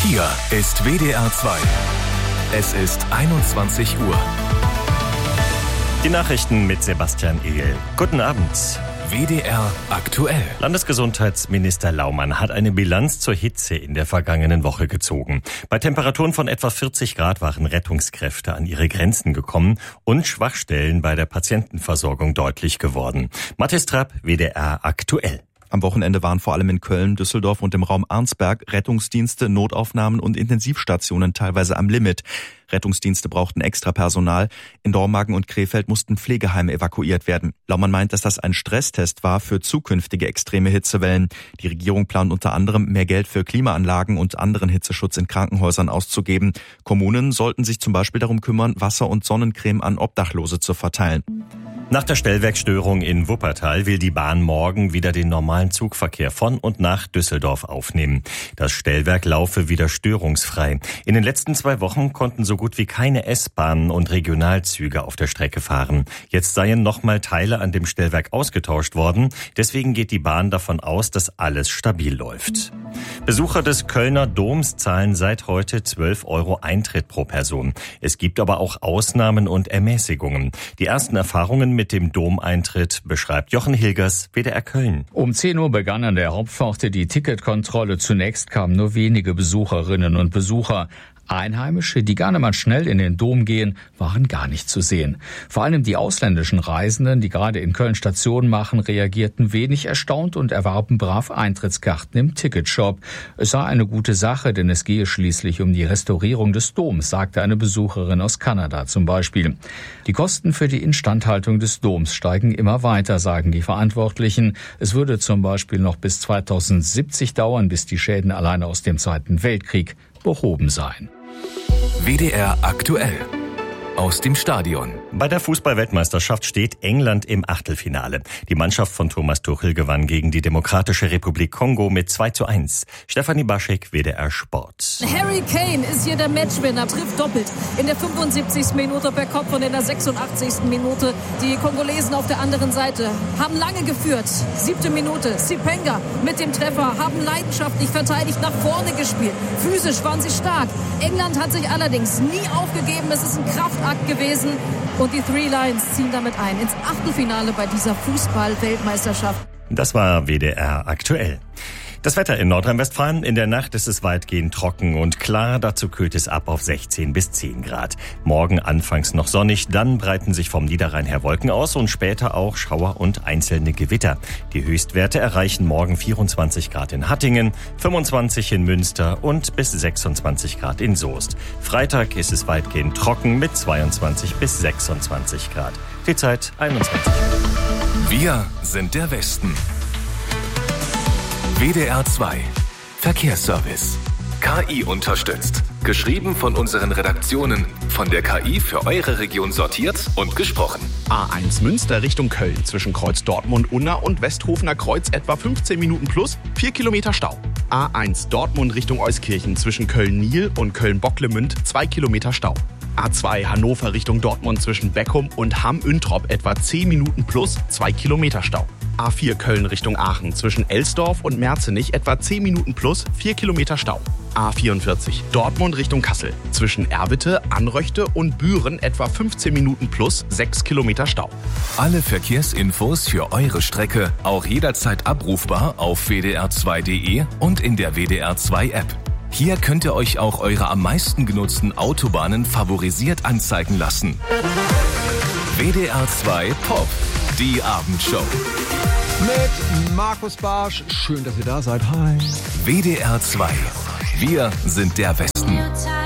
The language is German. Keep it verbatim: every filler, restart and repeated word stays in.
Hier ist W D R zwei. Es ist einundzwanzig Uhr. Die Nachrichten mit Sebastian Ehl. Guten Abend. W D R aktuell. Landesgesundheitsminister Laumann hat eine Bilanz zur Hitze in der vergangenen Woche gezogen. Bei Temperaturen von etwa vierzig Grad waren Rettungskräfte an ihre Grenzen gekommen und Schwachstellen bei der Patientenversorgung deutlich geworden. Mathis Trapp, W D R aktuell. Am Wochenende waren vor allem in Köln, Düsseldorf und im Raum Arnsberg Rettungsdienste, Notaufnahmen und Intensivstationen teilweise am Limit. Rettungsdienste brauchten extra Personal. In Dormagen und Krefeld mussten Pflegeheime evakuiert werden. Laumann meint, dass das ein Stresstest war für zukünftige extreme Hitzewellen. Die Regierung plant unter anderem, mehr Geld für Klimaanlagen und anderen Hitzeschutz in Krankenhäusern auszugeben. Kommunen sollten sich zum Beispiel darum kümmern, Wasser und Sonnencreme an Obdachlose zu verteilen. Nach der Stellwerkstörung in Wuppertal will die Bahn morgen wieder den normalen Zugverkehr von und nach Düsseldorf aufnehmen. Das Stellwerk laufe wieder störungsfrei. In den letzten zwei Wochen konnten so gut wie keine S-Bahnen und Regionalzüge auf der Strecke fahren. Jetzt seien nochmal Teile an dem Stellwerk ausgetauscht worden. Deswegen geht die Bahn davon aus, dass alles stabil läuft. Besucher des Kölner Doms zahlen seit heute zwölf Euro Eintritt pro Person. Es gibt aber auch Ausnahmen und Ermäßigungen. Die ersten Erfahrungen mit dem Domeintritt beschreibt Jochen Hilgers, W D R Köln. Um zehn Uhr begann an der Hauptpforte die Ticketkontrolle. Zunächst kamen nur wenige Besucherinnen und Besucher. Einheimische, die gerne mal schnell in den Dom gehen, waren gar nicht zu sehen. Vor allem die ausländischen Reisenden, die gerade in Köln Station machen, reagierten wenig erstaunt und erwarben brav Eintrittskarten im Ticketshop. Es sei eine gute Sache, denn es gehe schließlich um die Restaurierung des Doms, sagte eine Besucherin aus Kanada zum Beispiel. Die Kosten für die Instandhaltung des Doms steigen immer weiter, sagen die Verantwortlichen. Es würde zum Beispiel noch bis zweitausendsiebzig dauern, bis die Schäden alleine aus dem Zweiten Weltkrieg behoben seien. W D R aktuell. Aus dem Stadion. Bei der Fußball-Weltmeisterschaft steht England im Achtelfinale. Die Mannschaft von Thomas Tuchel gewann gegen die Demokratische Republik Kongo mit zwei zu eins. Stefanie Baschek, W D R Sport. Harry Kane ist hier der Matchwinner, trifft doppelt. In der fünfundsiebzigsten Minute per Kopf und in der sechsundachtzigsten Minute. Die Kongolesen auf der anderen Seite haben lange geführt. Siebte Minute, Sipenga mit dem Treffer, haben leidenschaftlich verteidigt, nach vorne gespielt. Physisch waren sie stark. England hat sich allerdings nie aufgegeben. Es ist ein Kraftakt gewesen. Und die Three Lions ziehen damit ein ins Achtelfinale bei dieser Fußball-Weltmeisterschaft. Das war W D R aktuell. Das Wetter in Nordrhein-Westfalen. In der Nacht ist es weitgehend trocken und klar. Dazu kühlt es ab auf sechzehn bis zehn Grad. Morgen anfangs noch sonnig, dann breiten sich vom Niederrhein her Wolken aus und später auch Schauer und einzelne Gewitter. Die Höchstwerte erreichen morgen vierundzwanzig Grad in Hattingen, fünfundzwanzig in Münster und bis sechsundzwanzig Grad in Soest. Freitag ist es weitgehend trocken mit zweiundzwanzig bis sechsundzwanzig Grad. Die Zeit einundzwanzig Uhr. Wir sind der Westen. W D R zwei. Verkehrsservice. K I unterstützt. Geschrieben von unseren Redaktionen. Von der K I für eure Region sortiert und gesprochen. A eins Münster Richtung Köln. Zwischen Kreuz Dortmund-Unna und Westhofener Kreuz etwa fünfzehn Minuten plus, vier Kilometer Stau. A eins Dortmund Richtung Euskirchen. Zwischen Köln-Niel und Köln-Bocklemünd zwei Kilometer Stau. A zwei Hannover Richtung Dortmund zwischen Beckum und Hamm-Üntrop etwa zehn Minuten plus, zwei Kilometer Stau. A vier Köln Richtung Aachen zwischen Elsdorf und Merzenich etwa zehn Minuten plus, vier Kilometer Stau. A vierundvierzig Dortmund Richtung Kassel zwischen Erwitte, Anröchte und Büren etwa fünfzehn Minuten plus, sechs Kilometer Stau. Alle Verkehrsinfos für eure Strecke auch jederzeit abrufbar auf w d r zwei punkt d e und in der W D R zwei App. Hier könnt ihr euch auch eure am meisten genutzten Autobahnen favorisiert anzeigen lassen. W D R zwei Pop, die Abendshow. Mit Markus Barsch. Schön, dass ihr da seid. Hi. W D R zwei. Wir sind der Westen.